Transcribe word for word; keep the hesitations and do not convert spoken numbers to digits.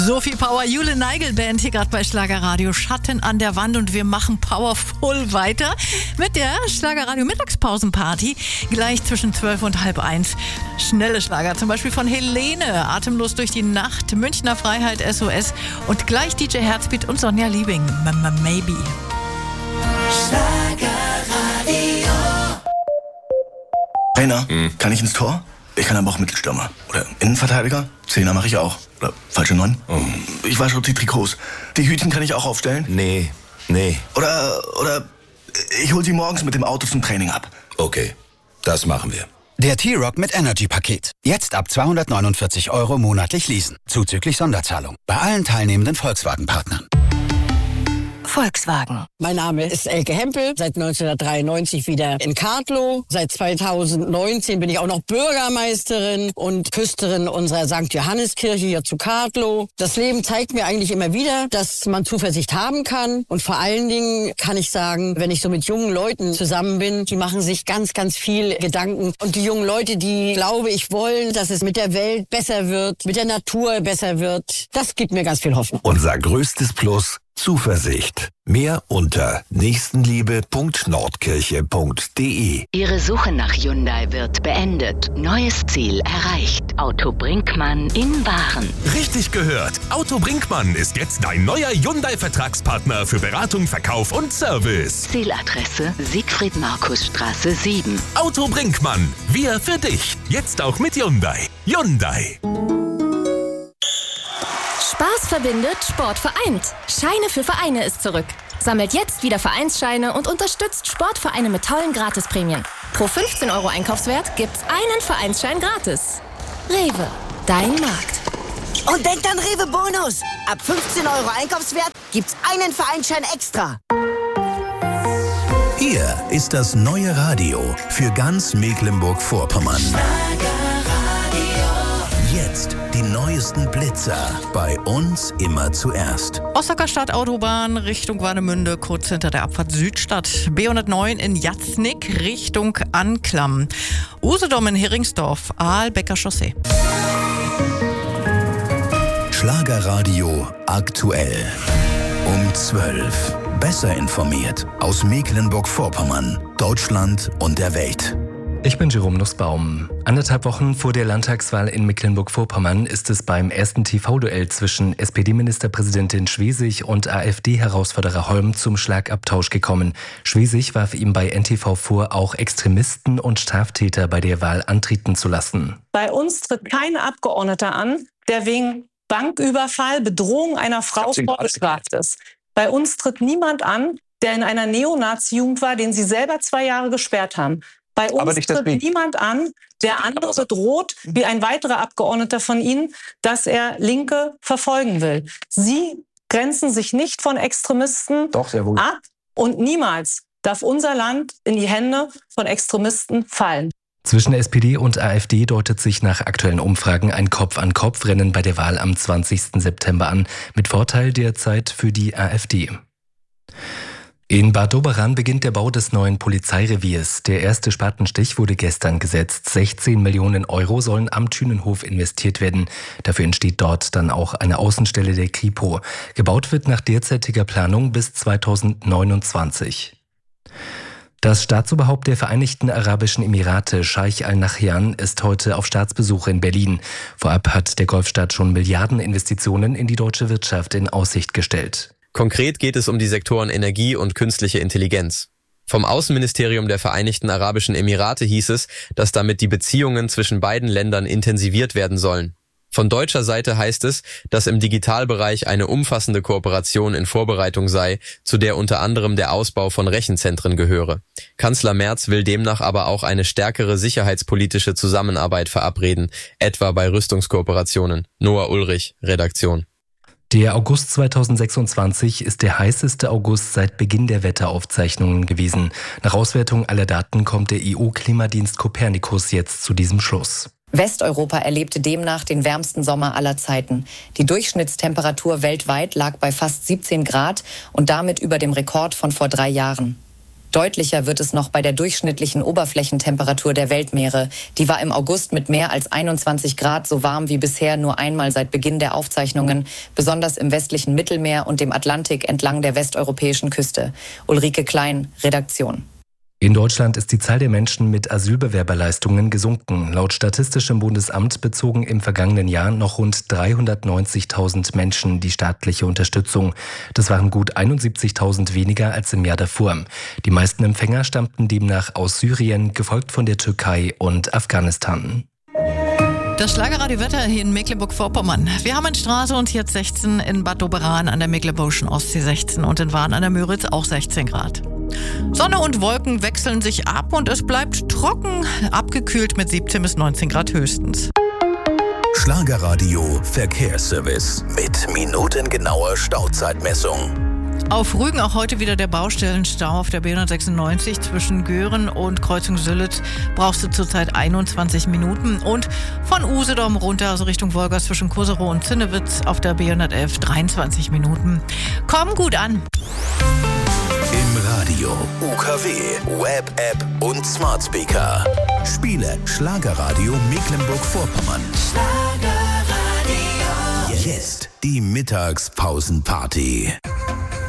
So viel Power. Jule Neigel Band hier gerade bei Schlagerradio. Schatten an der Wand und wir machen powerful weiter mit der Schlagerradio Mittagspausenparty. Gleich zwischen zwölf und halb eins. Schnelle Schlager, zum Beispiel von Helene. Atemlos durch die Nacht. Münchner Freiheit, S O S. Und gleich D J Herzbeat und Sonja Liebing. Mama Maybe. Schlagerradio. Trainer, hm. kann ich ins Tor? Ich kann aber auch Mittelstürmer. Oder Innenverteidiger? Zehner mache ich auch. Oder falsche Neun? Oh. Ich wasche auch die Trikots. Die Hütchen kann ich auch aufstellen? Nee, nee. Oder, oder ich hol sie morgens mit dem Auto zum Training ab. Okay, das machen wir. Der T-Rock mit Energy-Paket. Jetzt ab zweihundertneunundvierzig Euro monatlich leasen. Zuzüglich Sonderzahlung. Bei allen teilnehmenden Volkswagen-Partnern. Volkswagen. Mein Name ist Elke Hempel, seit neunzehnhundertdreiundneunzig wieder in Kartlow. Seit zweitausendneunzehn bin ich auch noch Bürgermeisterin und Küsterin unserer Sankt Johanneskirche hier zu Kartlow. Das Leben zeigt mir eigentlich immer wieder, dass man Zuversicht haben kann. Und vor allen Dingen kann ich sagen, wenn ich so mit jungen Leuten zusammen bin, die machen sich ganz, ganz viel Gedanken. Und die jungen Leute, die, glaube ich, wollen, dass es mit der Welt besser wird, mit der Natur besser wird, das gibt mir ganz viel Hoffnung. Unser größtes Plus: Zuversicht. Mehr unter nächstenliebe punkt nordkirche punkt de. Ihre Suche nach Hyundai wird beendet. Neues Ziel erreicht. Auto Brinkmann in Waren. Richtig gehört. Auto Brinkmann ist jetzt dein neuer Hyundai-Vertragspartner für Beratung, Verkauf und Service. Zieladresse Siegfried-Markus-Straße sieben. Auto Brinkmann. Wir für dich. Jetzt auch mit Hyundai. Hyundai. Spaß verbindet, Sport vereint. Scheine für Vereine ist zurück. Sammelt jetzt wieder Vereinsscheine und unterstützt Sportvereine mit tollen Gratisprämien. Pro fünfzehn Euro Einkaufswert gibt's einen Vereinsschein gratis. Rewe, dein Markt. Und denkt an Rewe Bonus. Ab fünfzehn Euro Einkaufswert gibt's einen Vereinsschein extra. Hier ist das neue Radio für ganz Mecklenburg-Vorpommern. Jetzt die neuesten Blitzer. Bei uns immer zuerst. Osnacker Stadtautobahn Richtung Warnemünde, kurz hinter der Abfahrt Südstadt. B hundertneun in Jatznick Richtung Anklam. Usedom in Heringsdorf, Aalbecker Chaussee. Schlagerradio aktuell. Um zwölf. Besser informiert aus Mecklenburg-Vorpommern, Deutschland und der Welt. Ich bin Jerome Nussbaum. Anderthalb Wochen vor der Landtagswahl in Mecklenburg-Vorpommern ist es beim ersten T V-Duell zwischen S P D-Ministerpräsidentin Schwesig und AfD-Herausforderer Holm zum Schlagabtausch gekommen. Schwesig warf ihm bei N T V vor, auch Extremisten und Straftäter bei der Wahl antreten zu lassen. Bei uns tritt kein Abgeordneter an, der wegen Banküberfall, Bedrohung einer Frau vorbestraft ist. Bei uns tritt niemand an, der in einer Neonazi-Jugend war, den sie selber zwei Jahre gesperrt haben. Bei uns tritt niemand an, der andere droht, wie ein weiterer Abgeordneter von Ihnen, dass er Linke verfolgen will. Sie grenzen sich nicht von Extremisten Doch, sehr wohl. ab und niemals darf unser Land in die Hände von Extremisten fallen. Zwischen S P D und AfD deutet sich nach aktuellen Umfragen ein Kopf-an-Kopf-Rennen bei der Wahl am zwanzigsten September an, mit Vorteil derzeit für die AfD. In Bad Doberan beginnt der Bau des neuen Polizeireviers. Der erste Spatenstich wurde gestern gesetzt. sechzehn Millionen Euro sollen am Thünenhof investiert werden. Dafür entsteht dort dann auch eine Außenstelle der Kripo. Gebaut wird nach derzeitiger Planung bis zweitausendneunundzwanzig. Das Staatsoberhaupt der Vereinigten Arabischen Emirate, Scheich Al-Nahyan, ist heute auf Staatsbesuch in Berlin. Vorab hat der Golfstaat schon Milliardeninvestitionen in die deutsche Wirtschaft in Aussicht gestellt. Konkret geht es um die Sektoren Energie und künstliche Intelligenz. Vom Außenministerium der Vereinigten Arabischen Emirate hieß es, dass damit die Beziehungen zwischen beiden Ländern intensiviert werden sollen. Von deutscher Seite heißt es, dass im Digitalbereich eine umfassende Kooperation in Vorbereitung sei, zu der unter anderem der Ausbau von Rechenzentren gehöre. Kanzler Merz will demnach aber auch eine stärkere sicherheitspolitische Zusammenarbeit verabreden, etwa bei Rüstungskooperationen. Noah Ulrich, Redaktion. Der August zweitausendsechsundzwanzig ist der heißeste August seit Beginn der Wetteraufzeichnungen gewesen. Nach Auswertung aller Daten kommt der E U-Klimadienst Copernicus jetzt zu diesem Schluss. Westeuropa erlebte demnach den wärmsten Sommer aller Zeiten. Die Durchschnittstemperatur weltweit lag bei fast siebzehn Grad und damit über dem Rekord von vor drei Jahren. Deutlicher wird es noch bei der durchschnittlichen Oberflächentemperatur der Weltmeere. Die war im August mit mehr als einundzwanzig Grad so warm wie bisher nur einmal seit Beginn der Aufzeichnungen, besonders im westlichen Mittelmeer und dem Atlantik entlang der westeuropäischen Küste. Ulrike Klein, Redaktion. In Deutschland ist die Zahl der Menschen mit Asylbewerberleistungen gesunken. Laut Statistischem Bundesamt bezogen im vergangenen Jahr noch rund dreihundertneunzigtausend Menschen die staatliche Unterstützung. Das waren gut einundsiebzigtausend weniger als im Jahr davor. Die meisten Empfänger stammten demnach aus Syrien, gefolgt von der Türkei und Afghanistan. Das Schlagerradio-Wetter hier in Mecklenburg-Vorpommern. Wir haben in Stralsund jetzt sechzehn, in Bad Doberan an der Mecklenburgischen Ostsee sechzehn und in Wahn an der Müritz auch sechzehn Grad. Sonne und Wolken wechseln sich ab und es bleibt trocken, abgekühlt mit siebzehn bis neunzehn Grad höchstens. Schlagerradio Verkehrsservice mit minutengenauer Stauzeitmessung. Auf Rügen auch heute wieder der Baustellenstau auf der B hundertsechsundneunzig zwischen Göhren und Kreuzung Sülitz brauchst du zurzeit einundzwanzig Minuten und von Usedom runter, also Richtung Wolgast zwischen Kuserow und Zinnewitz auf der B hundertelf dreiundzwanzig Minuten. Komm gut an! Im Radio, U K W, Web, App und Smart Speaker. Spiele Schlagerradio Mecklenburg-Vorpommern. Schlagerradio. Jetzt die Mittagspausenparty.